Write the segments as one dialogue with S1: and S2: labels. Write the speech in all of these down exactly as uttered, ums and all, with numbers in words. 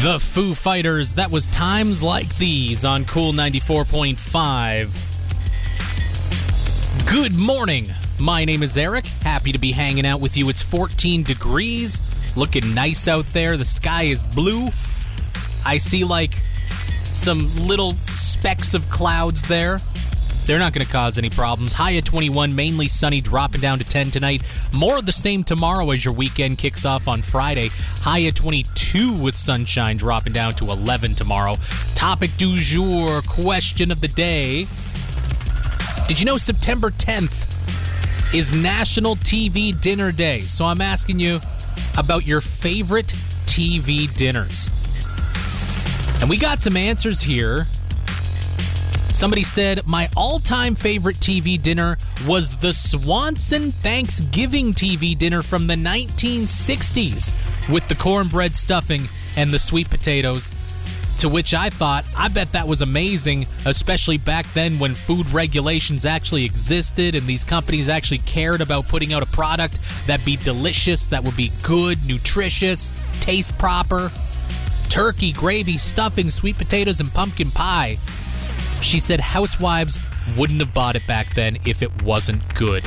S1: The Foo Fighters, that was Times Like These on Cool ninety-four point five. Good morning. My name is Eric. Happy to be hanging out with you. It's fourteen degrees. Looking nice out there. The sky is blue. I see like some little specks of clouds there. They're not going to cause any problems. High at twenty-one, mainly sunny, dropping down to ten tonight. More of the same tomorrow as your weekend kicks off on Friday. High at twenty-two with sunshine, dropping down to eleven tomorrow. Topic du jour, question of the day. Did you know September tenth is National T V Dinner Day? So I'm asking you about your favorite T V dinners. And we got some answers here. Somebody said, my all-time favorite T V dinner was the Swanson Thanksgiving T V dinner from the nineteen sixties with the cornbread stuffing and the sweet potatoes, to which I thought, I bet that was amazing, especially back then when food regulations actually existed and these companies actually cared about putting out a product that'd be delicious, that would be good, nutritious, taste proper. Turkey, gravy, stuffing, sweet potatoes, and pumpkin pie. She said housewives wouldn't have bought it back then if it wasn't good.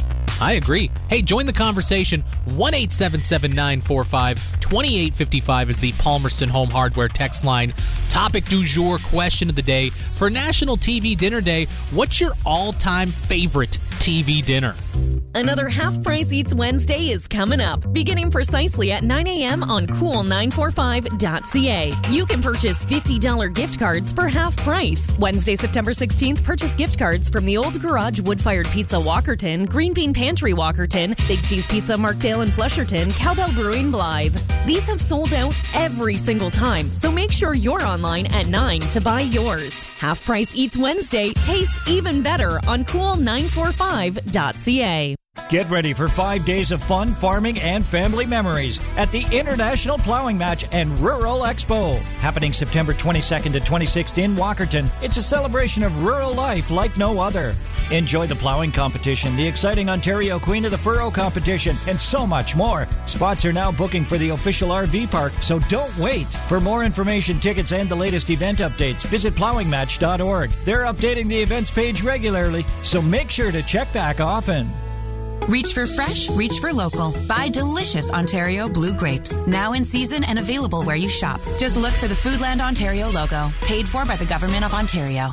S1: I agree. Hey, join the conversation. one eight seven seven nine four five two eight five five is the Palmerston Home Hardware text line. Topic du jour, question of the day. For National T V Dinner Day, what's your all-time favorite T V dinner?
S2: Another Half Price Eats Wednesday is coming up, beginning precisely at nine a.m. on cool nine forty-five dot c a. You can purchase fifty dollars gift cards for half price. Wednesday, September sixteenth, purchase gift cards from the Old Garage Wood-Fired Pizza Walkerton, Green Bean Pantry Walkerton, Big Cheese Pizza Markdale and Flesherton, Cowbell Brewing Blythe. These have sold out every single time, so make sure you're online at nine to buy yours. Half Price Eats Wednesday tastes even better on cool nine forty-five dot c a.
S3: Get ready for five days of fun, farming, and family memories at the International Plowing Match and Rural Expo. Happening September twenty-second to twenty-sixth in Walkerton. It's a celebration of rural life like no other. Enjoy the plowing competition, the exciting Ontario Queen of the Furrow competition, and so much more. Spots are now booking for the official R V park, so don't wait. For more information, tickets, and the latest event updates, visit plowing match dot org. They're updating the events page regularly, so make sure to check back often.
S4: Reach for fresh, reach for local. Buy delicious Ontario blue grapes. Now in season and available where you shop. Just look for the Foodland Ontario logo. Paid for by the Government of Ontario.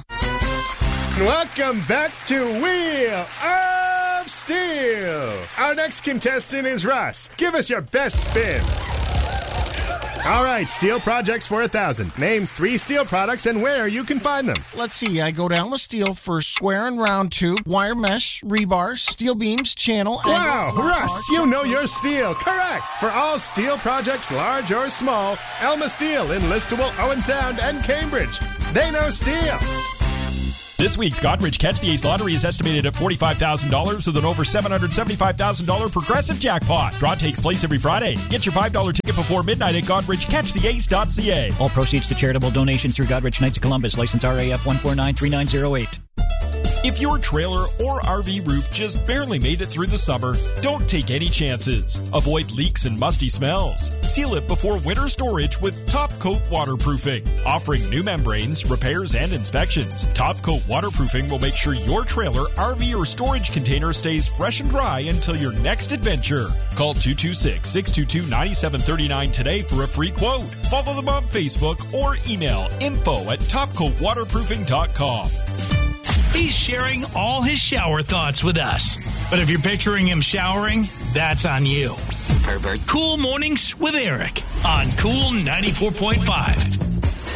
S5: Welcome back to Wheel of Steel. Our next contestant is Russ. Give us your best spin. All right, steel projects for a thousand. Name three steel products and where you can find them.
S6: Let's see. I go down with steel for square and round tube, wire mesh, rebar, steel beams, channel.
S5: Wow,
S6: and
S5: Russ, you know your steel. Correct. For all steel projects, large or small, Elma Steel in Listowel, Owen Sound, and Cambridge. They know steel.
S7: This week's Godrich Catch the Ace Lottery is estimated at forty-five thousand dollars with an over seven hundred seventy-five thousand dollars progressive jackpot. Draw takes place every Friday. Get your five dollars ticket before midnight at godrich catch the ace dot c a.
S3: All proceeds to charitable donations through Godrich Knights of Columbus. License R A F one four nine three nine zero eight.
S7: If your trailer or R V roof just barely made it through the summer, don't take any chances. Avoid leaks and musty smells. Seal it before winter storage with Top Coat Waterproofing. Offering new membranes, repairs, and inspections. Top Coat Waterproofing will make sure your trailer, R V, or storage container stays fresh and dry until your next adventure. Call two two six, six two two, nine seven three nine today for a free quote. Follow them on Facebook or email info at top coat waterproofing dot com.
S8: He's sharing all his shower thoughts with us. But if you're picturing him showering, that's on you. Herbert. Cool Mornings with Eric on Cool ninety-four point five.